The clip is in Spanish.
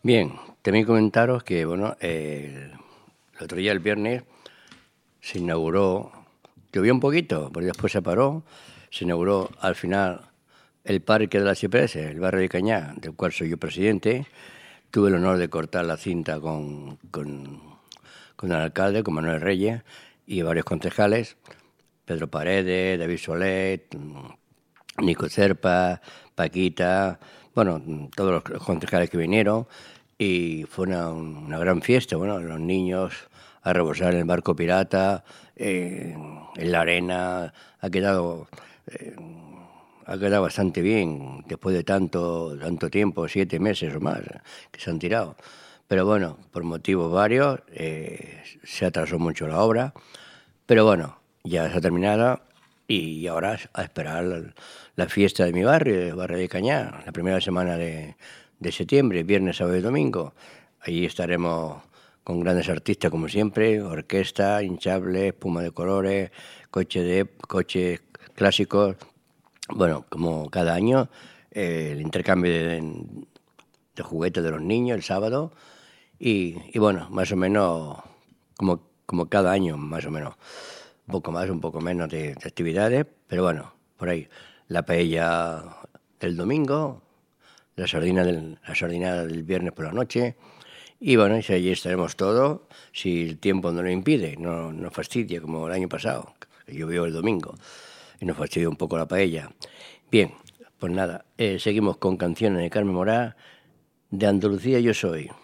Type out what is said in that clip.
Bien, también comentaros que, bueno, el otro día, el viernes, se inauguró, llovió un poquito, pero después se paró, se inauguró al final el Parque de la Cipresa, el barrio de Cañá, del cual soy yo presidente. Tuve el honor de cortar la cinta con el alcalde, con Manuel Reyes, y varios concejales, Pedro Paredes, David Solet, Nico Cerpa, Paquita, bueno, todos los concejales que vinieron, y fue una gran fiesta. Bueno, los niños a rebosar en el barco pirata, en la arena, ha quedado bastante bien después de tanto tiempo, 7 meses o más, que se han tirado. Pero bueno, por motivos varios, se atrasó mucho la obra, pero bueno, ya se ha terminado y ahora a esperar la fiesta de mi barrio, el barrio de Cañar, la primera semana de septiembre, viernes, sábado y domingo. Allí estaremos con grandes artistas como siempre, orquesta, hinchables, espuma de colores, coches clásicos. Bueno, como cada año, el intercambio de juguetes de los niños el sábado y bueno, más o menos como cada año, más o menos. Un poco más, un poco menos de actividades, pero bueno, por ahí. La paella del domingo, la sardina del viernes por la noche. Y bueno, y allí estaremos todos, si el tiempo no lo impide, no fastidia como el año pasado, que llovió el domingo y nos fastidió un poco la paella. Bien, pues nada, seguimos con canciones de Carmen Morá, de Andalucía yo soy.